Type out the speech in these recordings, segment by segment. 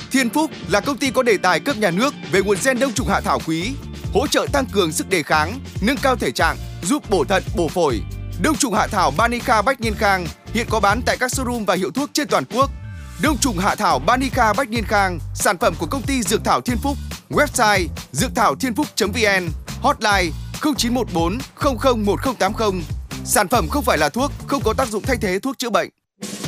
Thiên Phúc là công ty có đề tài cấp nhà nước về nguồn gen đông trùng hạ thảo quý, hỗ trợ tăng cường sức đề kháng, nâng cao thể trạng, giúp bổ thận, bổ phổi. Đông trùng hạ thảo Banica Bách Niên Khang hiện có bán tại các showroom và hiệu thuốc trên toàn quốc. Đông trùng hạ thảo Banica Bách Niên Khang, sản phẩm của công ty Dược thảo Thiên Phúc. Website dược thảo thiên phúc.vn, hotline 0914 00 1080. Sản phẩm không phải là thuốc, không có tác dụng thay thế thuốc chữa bệnh.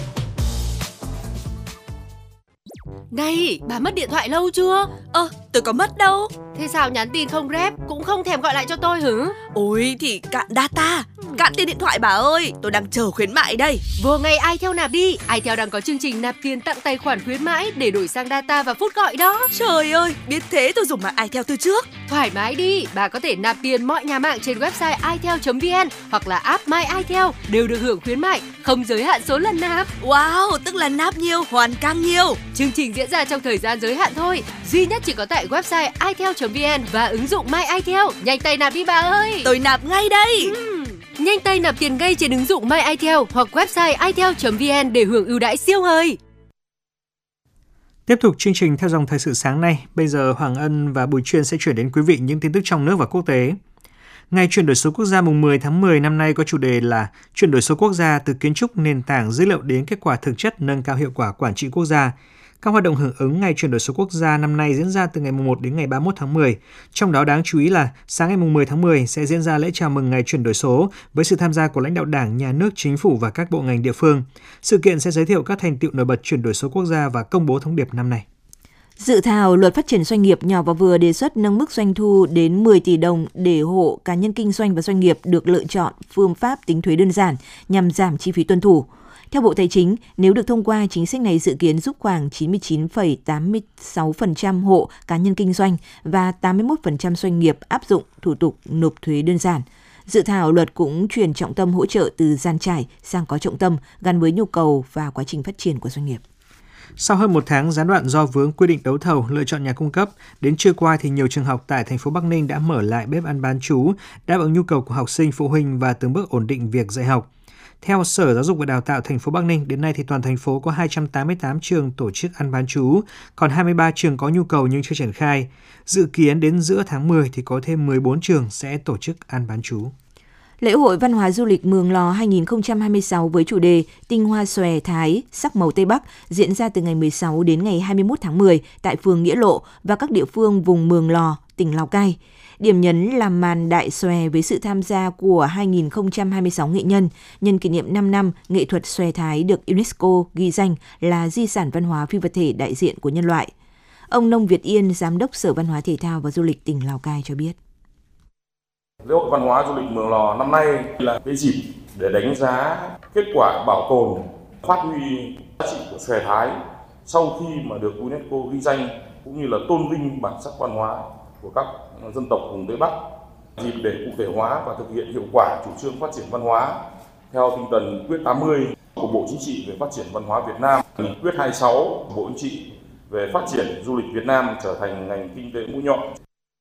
Này, bà mất điện thoại lâu chưa? Tôi có mất đâu. Thế sao nhắn tin không rep, cũng không thèm gọi lại cho tôi hử? Ôi thì cạn data, cạn tiền điện thoại bà ơi. Tôi đang chờ khuyến mại đây. Vừa ngày iTel nạp đi. iTel đang có chương trình nạp tiền tặng tài khoản khuyến mãi để đổi sang data và phút gọi đó. Trời ơi, biết thế tôi dùng mạng iTel từ trước. Thoải mái đi, bà có thể nạp tiền mọi nhà mạng trên website itel.vn hoặc là app My iTel đều được hưởng khuyến mại, không giới hạn số lần nạp. Wow, tức là nạp nhiều, hoàn càng nhiều. Chương trình diễn ra trong thời gian giới hạn thôi, duy nhất chỉ có tại website itel.vn và ứng dụng My iTel. Nhanh tay nạp đi bà ơi. Tôi nạp ngay đây. Nhanh tay nạp tiền ngay trên ứng dụng My iTel hoặc website itel.vn để hưởng ưu đãi siêu hời. Tiếp tục chương trình theo dòng thời sự sáng nay, bây giờ Hoàng Ân và Bùi Chuyên sẽ chuyển đến quý vị những tin tức trong nước và quốc tế. Ngày chuyển đổi số quốc gia mùng 10 tháng 10 năm nay có chủ đề là chuyển đổi số quốc gia từ kiến trúc nền tảng dữ liệu đến kết quả thực chất nâng cao hiệu quả quản trị quốc gia. Các hoạt động hưởng ứng Ngày chuyển đổi số quốc gia năm nay diễn ra từ ngày 1 đến ngày 31 tháng 10. Trong đó đáng chú ý là sáng ngày 10 tháng 10 sẽ diễn ra lễ chào mừng Ngày chuyển đổi số với sự tham gia của lãnh đạo Đảng, Nhà nước, Chính phủ và các bộ ngành địa phương. Sự kiện sẽ giới thiệu các thành tựu nổi bật chuyển đổi số quốc gia và công bố thông điệp năm nay. Dự thảo luật phát triển doanh nghiệp nhỏ và vừa đề xuất nâng mức doanh thu đến 10 tỷ đồng để hộ cá nhân kinh doanh và doanh nghiệp được lựa chọn phương pháp tính thuế đơn giản nhằm giảm chi phí tuân thủ. Theo Bộ Tài chính, nếu được thông qua, chính sách này dự kiến giúp khoảng 99,86% hộ cá nhân kinh doanh và 81% doanh nghiệp áp dụng thủ tục nộp thuế đơn giản. Dự thảo luật cũng chuyển trọng tâm hỗ trợ từ dàn trải sang có trọng tâm gắn với nhu cầu và quá trình phát triển của doanh nghiệp. Sau hơn một tháng gián đoạn do vướng quy định đấu thầu lựa chọn nhà cung cấp, đến trưa qua thì nhiều trường học tại thành phố Bắc Ninh đã mở lại bếp ăn bán trú, đáp ứng nhu cầu của học sinh, phụ huynh và từng bước ổn định việc dạy học. Theo Sở Giáo dục và Đào tạo thành phố Bắc Ninh, đến nay thì toàn thành phố có 288 trường tổ chức ăn bán trú, còn 23 trường có nhu cầu nhưng chưa triển khai. Dự kiến đến giữa tháng 10 thì có thêm 14 trường sẽ tổ chức ăn bán trú. Lễ hội văn hóa du lịch Mường Lò 2026 với chủ đề Tinh hoa xòe Thái, sắc màu Tây Bắc diễn ra từ ngày 16 đến ngày 21 tháng 10 tại phường Nghĩa Lộ và các địa phương vùng Mường Lò, tỉnh Lào Cai. Điểm nhấn là màn đại xòe với sự tham gia của 2026 nghệ nhân nhân kỷ niệm 5 năm nghệ thuật xòe Thái được UNESCO ghi danh là di sản văn hóa phi vật thể đại diện của nhân loại. Ông Nông Việt Yên, Giám đốc Sở Văn hóa Thể thao và Du lịch tỉnh Lào Cai cho biết. Lễ hội văn hóa du lịch Mường Lò năm nay là cái dịp để đánh giá kết quả bảo tồn, phát huy giá trị của xòe Thái sau khi mà được UNESCO ghi danh, cũng như là tôn vinh bản sắc văn hóa của các dân tộc vùng Tây Bắc, dịp để cụ thể hóa và thực hiện hiệu quả chủ trương phát triển văn hóa theo tinh thần nghị quyết 80 của Bộ Chính trị về phát triển văn hóa Việt Nam, nghị quyết 26 của Bộ Chính trị về phát triển du lịch Việt Nam trở thành ngành kinh tế mũi nhọn.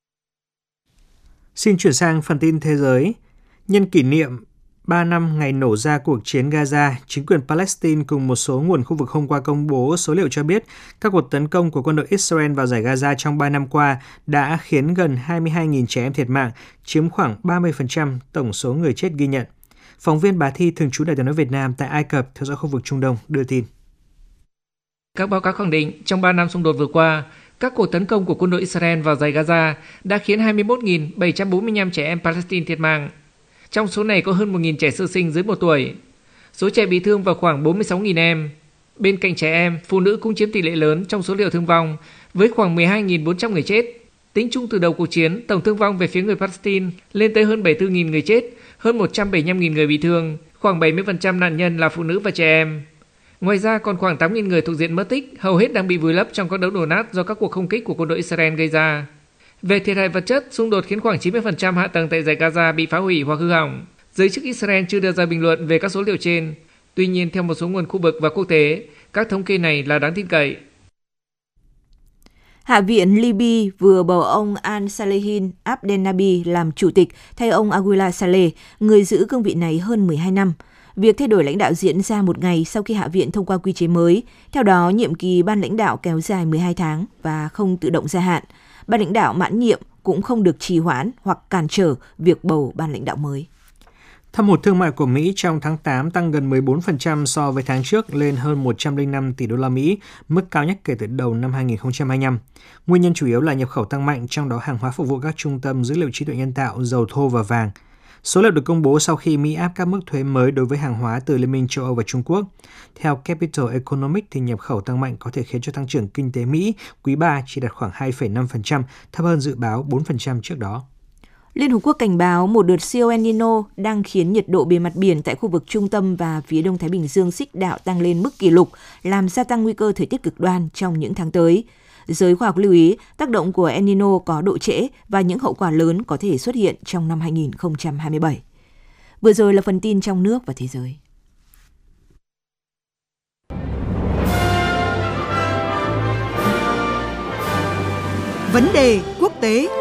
Xin chuyển sang phần tin thế giới. Nhân kỷ niệm 3 năm ngày nổ ra cuộc chiến Gaza, chính quyền Palestine cùng một số nguồn khu vực hôm qua công bố số liệu cho biết các cuộc tấn công của quân đội Israel vào dải Gaza trong 3 năm qua đã khiến gần 22.000 trẻ em thiệt mạng, chiếm khoảng 30% tổng số người chết ghi nhận. Phóng viên Bà Thi thường trú Đài Tiếng nói Việt Nam tại Ai Cập theo dõi khu vực Trung Đông đưa tin. Các báo cáo khẳng định trong 3 năm xung đột vừa qua, các cuộc tấn công của quân đội Israel vào dải Gaza đã khiến 21.745 trẻ em Palestine thiệt mạng. Trong số này có hơn 1.000 trẻ sơ sinh dưới 1 tuổi. Số trẻ bị thương vào khoảng 46.000 em. Bên cạnh trẻ em, phụ nữ cũng chiếm tỷ lệ lớn trong số liệu thương vong, với khoảng 12.400 người chết. Tính chung từ đầu cuộc chiến, tổng thương vong về phía người Palestine lên tới hơn 74.000 người chết, hơn 175.000 người bị thương, khoảng 70% nạn nhân là phụ nữ và trẻ em. Ngoài ra còn khoảng 8.000 người thuộc diện mất tích, hầu hết đang bị vùi lấp trong các đống đổ nát do các cuộc không kích của quân đội Israel gây ra. Về thiệt hại vật chất, xung đột khiến khoảng 90% hạ tầng tại dải Gaza bị phá hủy hoặc hư hỏng. Giới chức Israel chưa đưa ra bình luận về các số liệu trên. Tuy nhiên, theo một số nguồn khu vực và quốc tế, các thống kê này là đáng tin cậy. Hạ viện Libya vừa bầu ông Al-Salehin Abdelnaby làm chủ tịch thay ông Aguila Saleh, người giữ cương vị này hơn 12 năm. Việc thay đổi lãnh đạo diễn ra một ngày sau khi Hạ viện thông qua quy chế mới. Theo đó, nhiệm kỳ ban lãnh đạo kéo dài 12 tháng và không tự động gia hạn. Ban lãnh đạo mãn nhiệm cũng không được trì hoãn hoặc cản trở việc bầu ban lãnh đạo mới. Thâm hụt thương mại của Mỹ trong tháng 8 tăng gần 14% so với tháng trước, lên hơn 105 tỷ đô la Mỹ, mức cao nhất kể từ đầu năm 2025. Nguyên nhân chủ yếu là nhập khẩu tăng mạnh, trong đó hàng hóa phục vụ các trung tâm dữ liệu trí tuệ nhân tạo, dầu thô và vàng. Số liệu được công bố sau khi Mỹ áp các mức thuế mới đối với hàng hóa từ Liên minh châu Âu và Trung Quốc. Theo Capital Economics, thì nhập khẩu tăng mạnh có thể khiến cho tăng trưởng kinh tế Mỹ quý 3 chỉ đạt khoảng 2,5%, thấp hơn dự báo 4% trước đó. Liên Hợp Quốc cảnh báo một đợt siêu El Nino đang khiến nhiệt độ bề mặt biển tại khu vực trung tâm và phía đông Thái Bình Dương xích đạo tăng lên mức kỷ lục, làm gia tăng nguy cơ thời tiết cực đoan trong những tháng tới. Giới khoa học lưu ý tác động của El Nino có độ trễ và những hậu quả lớn có thể xuất hiện trong năm 2027. Vừa rồi là phần tin trong nước và thế giới. Vấn đề quốc tế.